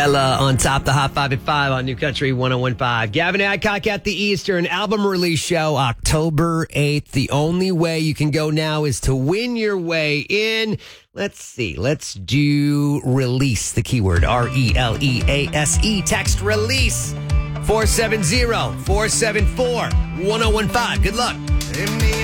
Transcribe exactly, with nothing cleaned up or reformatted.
Ella on top, the Hot five at five on New Country one oh one point five. Gavin Adcock at the Eastern album release show October eighth. The only way you can go now is to win your way in. Let's see. Let's do release, the keyword R E L E A S E. Text release four seven zero, four seven four, one oh one five. Good luck.